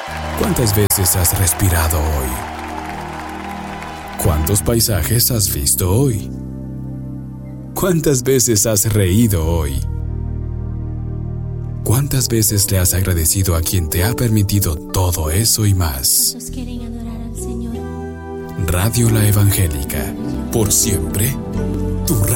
¿Cuántas veces has respirado hoy? ¿Cuántos paisajes has visto hoy? ¿Cuántas veces has reído hoy? ¿Cuántas veces le has agradecido a quien te ha permitido todo eso y más? ¿Cuántos quieren adorar al Señor? Radio La Evangélica, por siempre, tu radio.